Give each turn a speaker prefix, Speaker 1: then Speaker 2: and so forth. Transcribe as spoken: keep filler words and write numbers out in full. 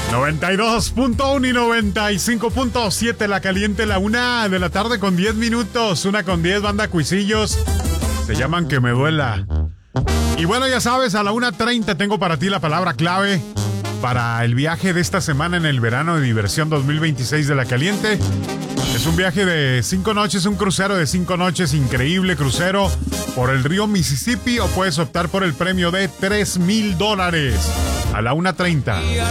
Speaker 1: noventa y dos punto uno y noventa y cinco punto siete La Caliente, la una de la tarde con diez minutos. Una con diez, banda Cuisillos. Se llaman Que Me Duela. Y bueno, ya sabes, a la una treinta tengo para ti la palabra clave para el viaje de esta semana en el verano de diversión dos mil veintiséis de La Caliente. Es un viaje de cinco noches, un crucero de cinco noches, increíble crucero por el río Mississippi, o puedes optar por el premio de tres mil dólares. A la una treinta.